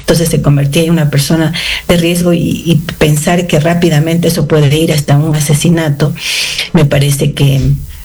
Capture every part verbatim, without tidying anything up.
entonces se convertía en una persona de riesgo y, y pensar que rápidamente eso puede ir hasta un asesinato, me parece que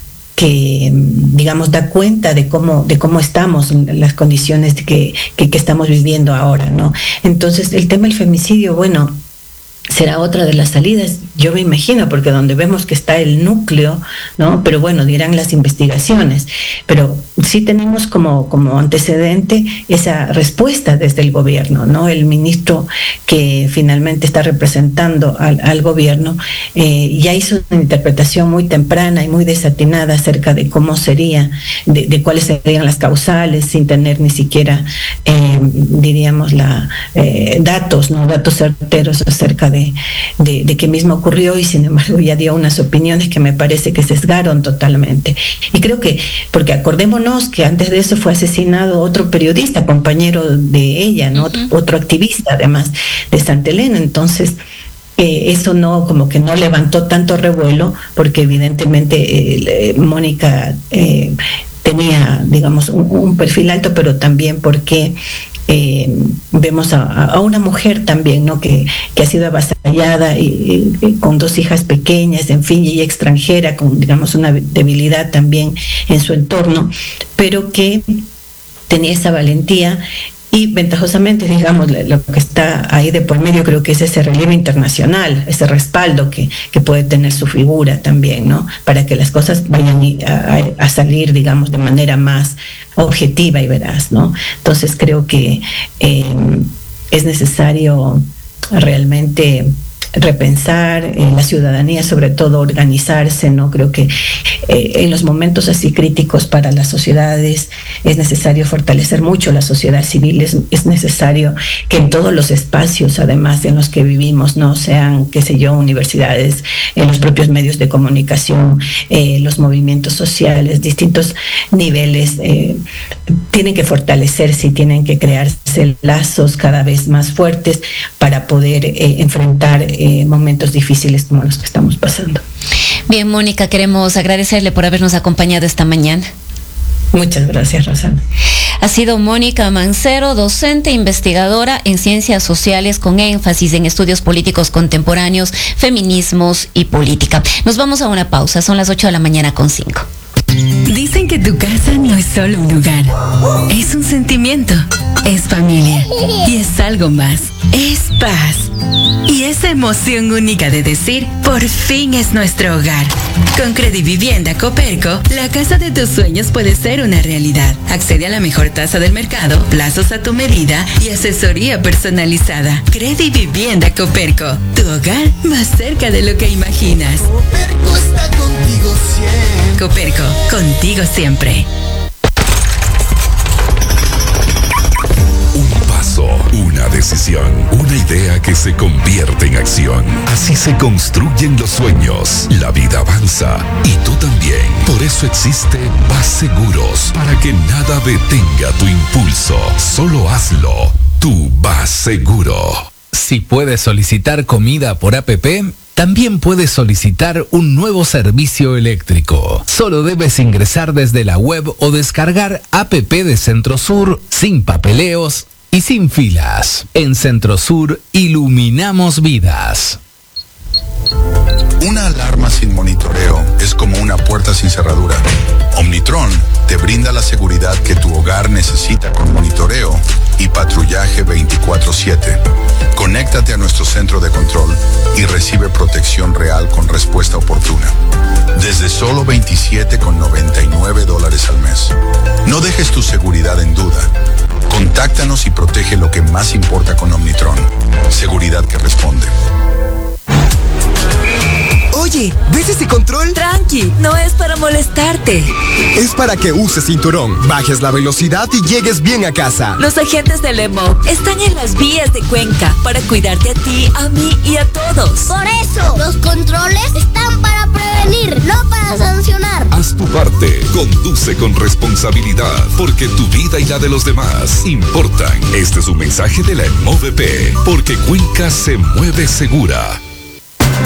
que digamos da cuenta de cómo de cómo estamos, las condiciones que, que, que estamos viviendo ahora, ¿no? Entonces el tema del femicidio, bueno, será otra de las salidas, yo me imagino, porque donde vemos que está el núcleo, ¿no? Pero bueno, dirán las investigaciones, pero sí tenemos como, como antecedente esa respuesta desde el gobierno, ¿no? El ministro que finalmente está representando al, al gobierno eh, ya hizo una interpretación muy temprana y muy desatinada acerca de cómo sería, de, de cuáles serían las causales, sin tener ni siquiera, eh, diríamos, la, eh, datos, ¿no? Datos certeros acerca de, de, de qué mismo ocurrió, y sin embargo ya dio unas opiniones que me parece que sesgaron totalmente. Y creo que, porque acordémonos que antes de eso fue asesinado otro periodista, compañero de ella, ¿no? Uh-huh. otro, otro activista además de Santa Elena. Entonces eh, eso no, como que no levantó tanto revuelo, porque evidentemente eh, Mónica eh, tenía, digamos, un, un perfil alto, pero también porque Eh, vemos a, a una mujer también, ¿no? que, que ha sido avasallada y, y, y con dos hijas pequeñas, en fin, y extranjera, con, digamos, una debilidad también en su entorno, pero que tenía esa valentía. Y ventajosamente, digamos, lo que está ahí de por medio creo que es ese relieve internacional, ese respaldo que, que puede tener su figura también, ¿no? Para que las cosas vayan a, a salir, digamos, de manera más objetiva y veraz, ¿no? Entonces creo que eh, es necesario realmente repensar en la ciudadanía, sobre todo organizarse, ¿no? Creo que eh, en los momentos así críticos para las sociedades es necesario fortalecer mucho la sociedad civil, es, es necesario que en todos los espacios, además en los que vivimos, no sean, qué sé yo, universidades, en los propios medios de comunicación, eh, los movimientos sociales, distintos niveles, eh, tienen que fortalecerse y tienen que crearse lazos cada vez más fuertes para poder eh, enfrentar Eh, momentos difíciles como los que estamos pasando. Bien, Mónica, queremos agradecerle por habernos acompañado esta mañana. Muchas gracias, Rosana. Ha sido Mónica Mancero, docente e investigadora en ciencias sociales con énfasis en estudios políticos contemporáneos, feminismos y política. Nos vamos a una pausa, son las ocho de la mañana con cinco. Dicen que tu casa no es solo un lugar, es un sentimiento, es familia y es algo más, es paz. Y esa emoción única de decir, por fin es nuestro hogar. Con Credivivienda Coperco, la casa de tus sueños puede ser una realidad. Accede a la mejor tasa del mercado, plazos a tu medida y asesoría personalizada. Credivivienda Coperco, tu hogar más cerca de lo que imaginas. Coperco está contigo siempre. Coperco, contigo siempre. Un paso, una decisión, una idea que se convierte en acción. Así se construyen los sueños. La vida avanza y tú también. Por eso existe Vas Seguros, para que nada detenga tu impulso. Solo hazlo. Tú Vas Seguro. Si puedes solicitar comida por A P P, también puedes solicitar un nuevo servicio eléctrico. Solo debes ingresar desde la web o descargar A P P de Centrosur sin papeleos y sin filas. En Centrosur iluminamos vidas. Una alarma sin monitoreo es como una puerta sin cerradura. Omnitron te brinda la seguridad que tu hogar necesita con monitoreo y patrullaje veinticuatro siete. Conéctate a nuestro centro de control y recibe protección real con respuesta oportuna. Desde solo veintisiete con noventa y nueve dólares al mes. No dejes tu seguridad en duda. Contáctanos y protege lo que más importa con Omnitron. Seguridad que responde. Oye, ¿ves ese control? Tranqui, no es para molestarte. Es para que uses cinturón, bajes la velocidad y llegues bien a casa. Los agentes del E M O están en las vías de Cuenca para cuidarte a ti, a mí y a todos. Por eso, los controles están para prevenir, no para sancionar. Haz tu parte, conduce con responsabilidad, porque tu vida y la de los demás importan. Este es un mensaje de la M O V P, porque Cuenca se mueve segura.